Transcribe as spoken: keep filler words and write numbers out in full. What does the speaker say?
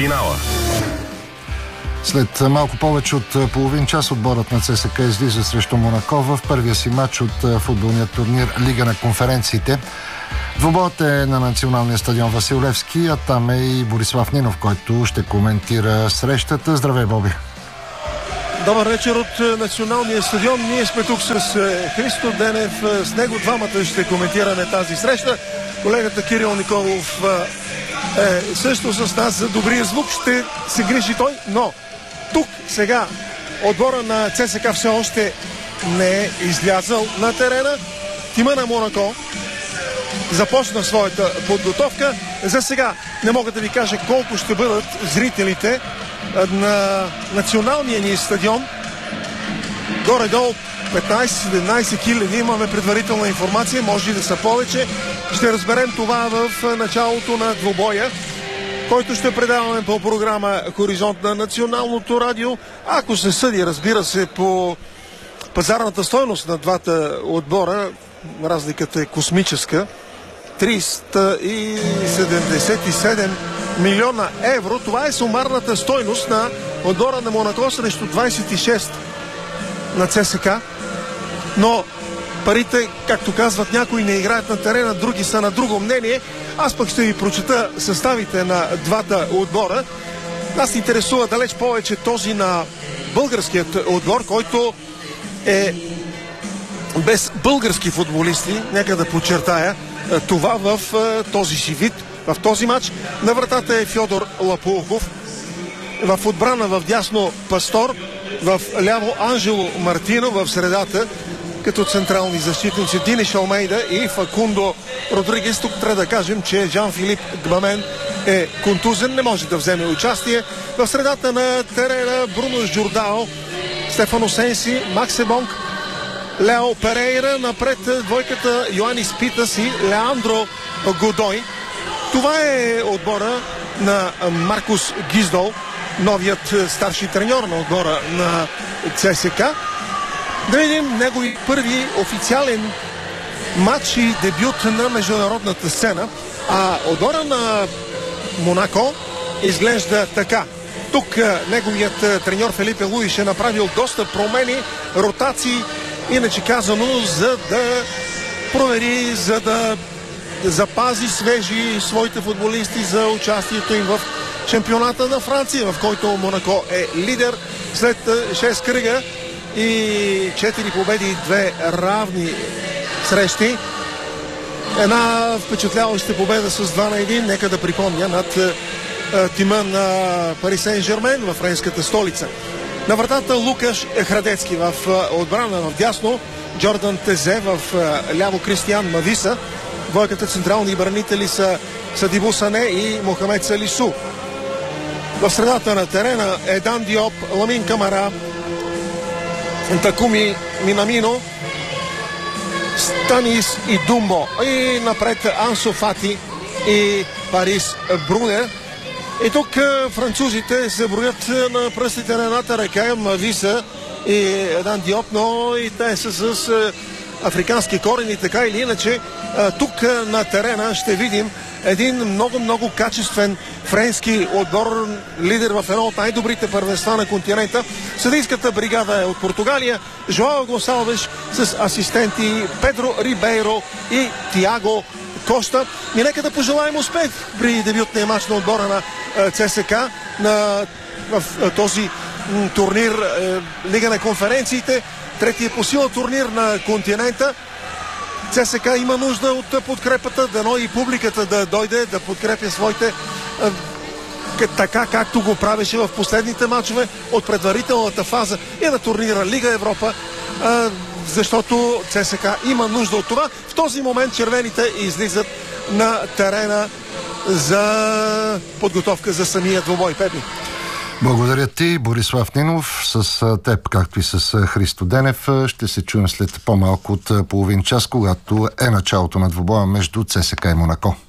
финала. След малко повече от половин час отборът на ЦСКА излиза срещу Монако в първия си матч от футболния турнир Лига на конференциите. Двубоят е на националния стадион Васил Левски, а там е и Борислав Нинов, който ще коментира срещата. Здравей, Боби! Добър вечер от националния стадион. Ние сме тук с Христо Денев. С него двамата ще коментираме тази среща. Колегата Кирил Николов е също с нас за добрия звук. Ще се грижи той, но тук сега отбора на ЦСКА все още не е излязъл на терена. Тима на Монако започна своята подготовка. За сега не мога да ви кажа колко ще бъдат зрителите на националния ни стадион. Горе-долу петнайсет-седемнайсет хиляди имаме предварителна информация, може и да са повече. Ще разберем това в началото на двубоя, който ще предаваме по програма Хоризонт на Националното радио. Ако се съди, разбира се, по пазарната стойност на двата отбора, разликата е космическа. триста седемдесет и седем милиона евро. Това е сумарната стойност на отбора на Монако срещу двайсет и шест на ЦСКА. Но парите, както казват някои, не играят на терена, други са на друго мнение. Аз пък ще ви прочета съставите на двата отбора. Нас интересува далеч повече този на българският отбор, който е без български футболисти. Нека да подчертая това в този си вид. В този матч на вратата е Фьодор Лапулков. В отбрана в дясно Пастор. В ляво Анжело Мартино. В средата като централни защитници Диниш Алмейда и Факундо Родригес. Тук трябва да кажем, че Жан-Филип Гбамен е контузен. Не може да вземе участие. В средата на терена Бруно Жордао, Стефано Сенси, Максе Бонг, Лео Перейра. Напред двойката Йоанис Питас и Леандро Годой. Това е отбора на Маркус Гиздол, новият старши треньор на отбора на ЦСКА. Да видим негови първи официален матч и дебют на международната сцена. А отбора на Монако изглежда така. Тук неговият треньор Фелипе Луиш е направил доста промени, ротации, иначе казано, за да провери, за да запази свежи своите футболисти за участието им в шампионата на Франция, в който Монако е лидер след шест кръга и четири победи и две равни срещи. Една впечатляваща победа с два на едно, нека да припомня, над тима на Пари Сен-Жермен във френската столица. На вратата Лукаш Храдецки, в отбрана в дясно Джордан Тезе, в ляво Кристиан Мависа. Двойката централни бранители са Садибу Сане и Мохамед Салису. В средата на терена е Дан Диоп, Ламин Камара, Такуми Минамино, Станис и Думбо. И напред Ансо Фати и Парис Бруне. И тук французите се броят на пръстите на едната ръка, Мависа и Дан Диоп, но и те са с африкански корени, така или иначе. Тук на терена ще видим един много-много качествен френски отбор, лидер в едно от най-добрите първенства на континента. Съдийската бригада е от Португалия. Жоао Гонсалвеш с асистенти Педро Рибейро и Тиаго Коста. И нека да пожелаем успех при дебютния матч на отбора на ЦСКА на, в този турнир Лига на конференциите. Третия по сила турнир на континента. ЦСКА има нужда от подкрепата, дано и публиката да дойде да подкрепя своите така, както го правеше в последните матчове от предварителната фаза и на турнира Лига Европа, защото ЦСКА има нужда от това. В този момент червените излизат на терена за подготовка за самия двубой. Пепи. Благодаря ти, Борислав Нинов. С теб, както и с Христо Денев, ще се чуем след по-малко от половин час, когато е началото на двубоя между ЦСКА и Монако.